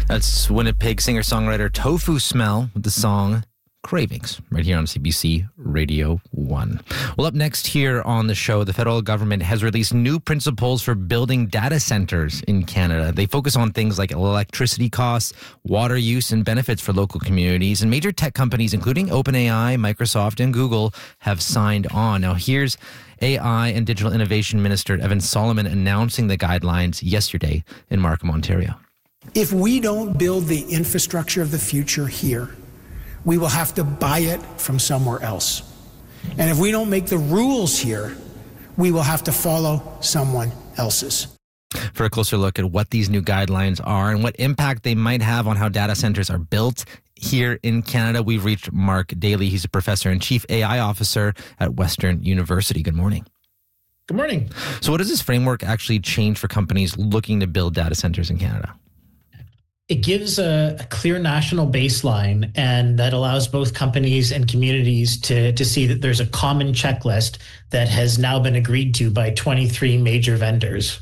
That's Winnipeg singer-songwriter Tofu Smell with the song Cravings, right here on CBC Radio 1. Well, up next here on the show, the federal government has released new principles for building data centers in Canada. They focus on things like electricity costs, water use, and benefits for local communities. And major tech companies, including OpenAI, Microsoft, and Google, have signed on. Now, here's AI and Digital Innovation Minister Evan Solomon announcing the guidelines yesterday in Markham, Ontario. If we don't build the infrastructure of the future here, we will have to buy it from somewhere else. And if we don't make the rules here, we will have to follow someone else's. For a closer look at what these new guidelines are and what impact they might have on how data centers are built here in Canada, we've reached Mark Daly. He's a professor and chief AI officer at Western University. Good morning. Good morning. So what does this framework actually change for companies looking to build data centers in Canada? It gives a clear national baseline, and that allows both companies and communities to see that there's a common checklist that has now been agreed to by 23 major vendors.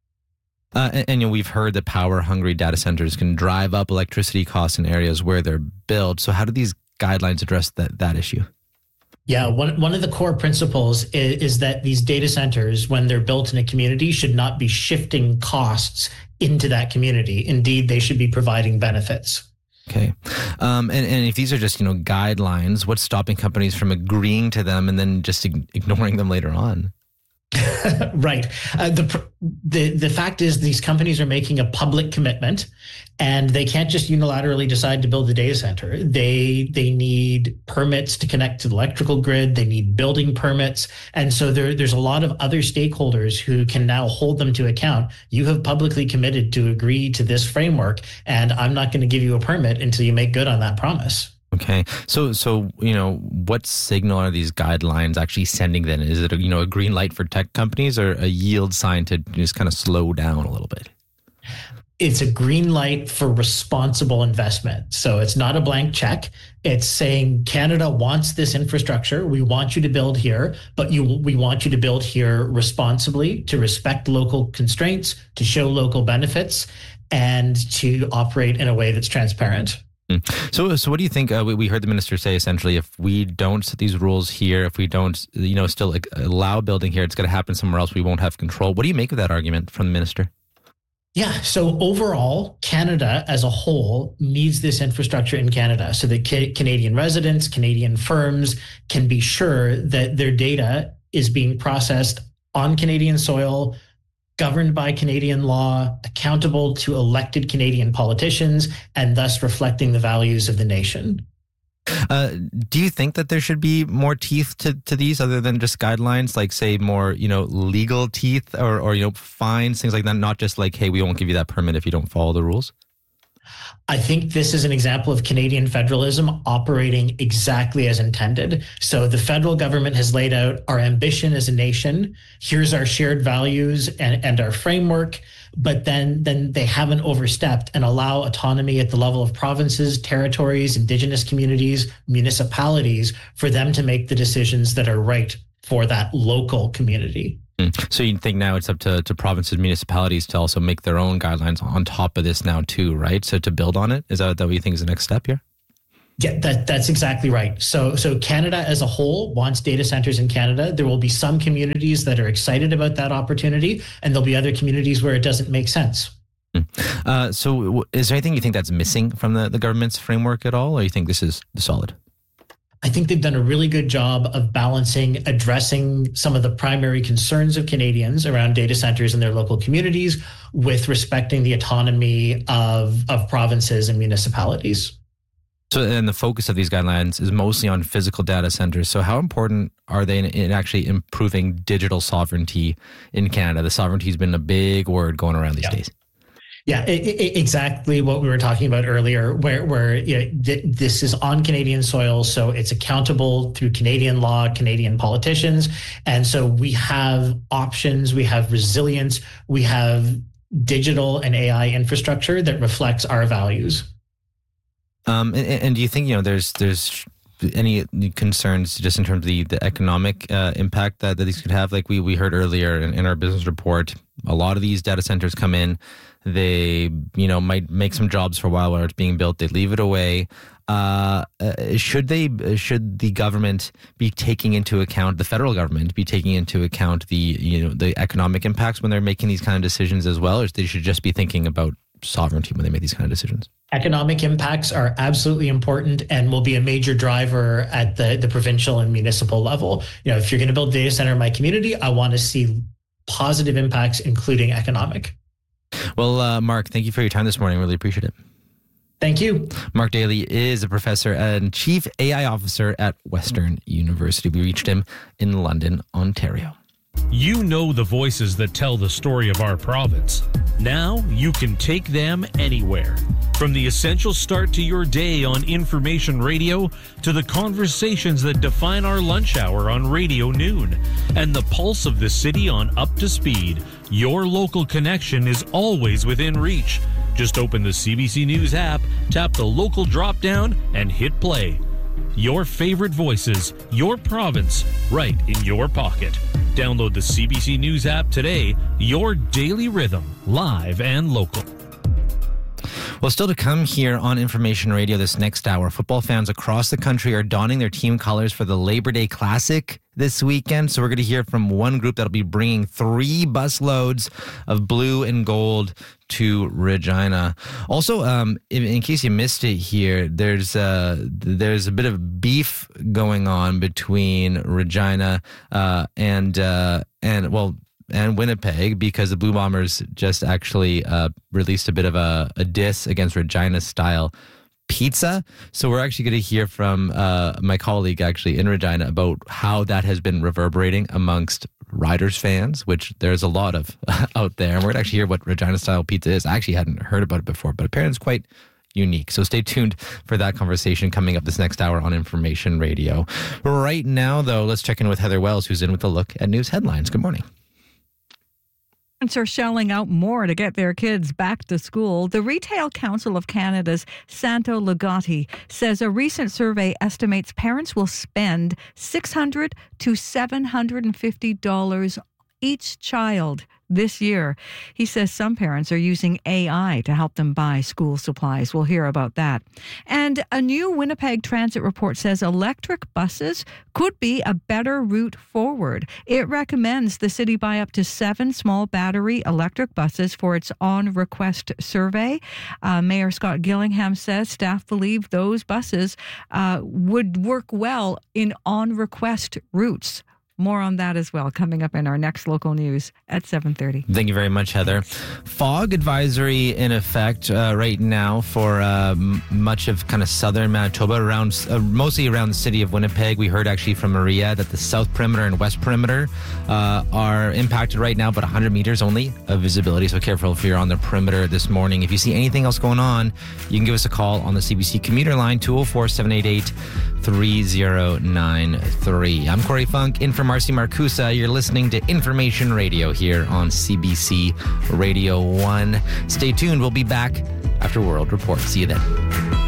And we've heard that power-hungry data centers can drive up electricity costs in areas where they're built. So how do these guidelines address that issue? Yeah, one of the core principles is that these data centers, when they're built in a community, should not be shifting costs into that community. Indeed, they should be providing benefits. Okay. And if these are just, guidelines, what's stopping companies from agreeing to them and then just ignoring them later on? Right. The fact is these companies are making a public commitment, and they can't just unilaterally decide to build a data center. They need permits to connect to the electrical grid. They need building permits. And so there's a lot of other stakeholders who can now hold them to account. You have publicly committed to agree to this framework, and I'm not going to give you a permit until you make good on that promise. Okay. So what signal are these guidelines actually sending then? Is it a green light for tech companies or a yield sign to just kind of slow down a little bit? It's a green light for responsible investment. So it's not a blank check. It's saying Canada wants this infrastructure. We want you to build here, but we want you to build here responsibly, to respect local constraints, to show local benefits, and to operate in a way that's transparent. So what do you think? We heard the minister say essentially, if we don't set these rules here, if we don't, still allow building here, it's going to happen somewhere else. We won't have control. What do you make of that argument from the minister? Yeah. So overall, Canada as a whole needs this infrastructure in Canada so that Canadian residents, Canadian firms can be sure that their data is being processed on Canadian soil, governed by Canadian law, accountable to elected Canadian politicians, and thus reflecting the values of the nation. Do you think that there should be more teeth to these other than just guidelines, like say more, legal teeth or fines, things like that, not just like, hey, we won't give you that permit if you don't follow the rules? I think this is an example of Canadian federalism operating exactly as intended. So the federal government has laid out our ambition as a nation. Here's our shared values and our framework. But then they haven't overstepped and allow autonomy at the level of provinces, territories, Indigenous communities, municipalities for them to make the decisions that are right for that local community. So you think now it's up to provinces, municipalities to also make their own guidelines on top of this now too, right? So to build on it, is that what you think is the next step here? Yeah, that's exactly right. So Canada as a whole wants data centers in Canada. There will be some communities that are excited about that opportunity, and there'll be other communities where it doesn't make sense. So is there anything you think that's missing from the government's framework at all, or you think this is solid? I think they've done a really good job of addressing some of the primary concerns of Canadians around data centers in their local communities with respecting the autonomy of provinces and municipalities. So, and the focus of these guidelines is mostly on physical data centers. So how important are they in actually improving digital sovereignty in Canada? The sovereignty has been a big word going around these days. Yeah, exactly what we were talking about earlier, where this is on Canadian soil, so it's accountable through Canadian law, Canadian politicians. And so we have options, we have resilience, we have digital and AI infrastructure that reflects our values. And do you think, there's any concerns just in terms of the economic impact that these could have? Like we heard earlier in our business report, a lot of these data centers come in, They, might make some jobs for a while while it's being built. They leave it away. Should the government be taking into account, the federal government be taking into account the economic impacts when they're making these kind of decisions as well, or they should just be thinking about sovereignty when they make these kind of decisions? Economic impacts are absolutely important and will be a major driver at the provincial and municipal level. If you're going to build a data center in my community, I want to see positive impacts, including economic. Well, Mark, thank you for your time this morning. Really appreciate it. Thank you. Mark Daly is a professor and chief AI officer at Western University. We reached him in London, Ontario. You know the voices that tell the story of our province. Now you can take them anywhere. From the essential start to your day on Information Radio to the conversations that define our lunch hour on Radio Noon and the pulse of the city on Up to Speed, your local connection is always within reach. Just open the CBC News app, tap the local drop-down, and hit play. Your favorite voices, your province, right in your pocket. Download the CBC News app today, your daily rhythm, live and local. Well, still to come here on Information Radio this next hour, football fans across the country are donning their team colors for the Labor Day Classic this weekend. So we're going to hear from one group that'll be bringing 3 bus loads of blue and gold to Regina. Also, in case you missed it here, there's a bit of beef going on between Regina and Winnipeg, because the Blue Bombers just actually released a bit of a diss against Regina-style pizza. So we're actually going to hear from my colleague actually in Regina about how that has been reverberating amongst Riders fans, which there's a lot of out there. And we're going to actually hear what Regina-style pizza is. I actually hadn't heard about it before, but apparently it's quite unique. So stay tuned for that conversation coming up this next hour on Information Radio. Right now, though, let's check in with Heather Wells, who's in with a look at news headlines. Good morning. Parents are shelling out more to get their kids back to school. The Retail Council of Canada's Santo Lugatti says a recent survey estimates parents will spend $600 to $750 each child this year. He says some parents are using AI to help them buy school supplies. We'll hear about that. And a new Winnipeg Transit report says electric buses could be a better route forward. It recommends the city buy up to 7 small battery electric buses for its on-request survey. Mayor Scott Gillingham says staff believe those buses would work well in on-request routes. More on that as well coming up in our next local news at 7:30. Thank you very much, Heather. Fog advisory in effect right now for much of kind of southern Manitoba, around mostly around the city of Winnipeg. We heard actually from Maria that the south perimeter and west perimeter are impacted right now, but 100 meters only of visibility. So careful if you're on the perimeter this morning. If you see anything else going on, you can give us a call on the CBC commuter line, 204-788-3093. I'm Corey Funk, in for Marcy Marcusa. You're listening to Information Radio here on CBC Radio 1. Stay tuned. We'll be back after World Report. See you then.